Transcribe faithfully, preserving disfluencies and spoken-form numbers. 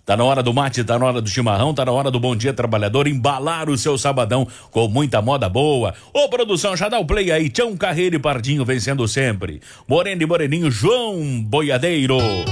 Tá na hora do mate, tá na hora do chimarrão, tá na hora do Bom Dia Trabalhador, embalar o seu sabadão com muita moda boa. Ô, produção, já dá o play aí, Tião Carreiro e Pardinho vencendo sempre. Moreno e Moreninho, João Boiadeiro.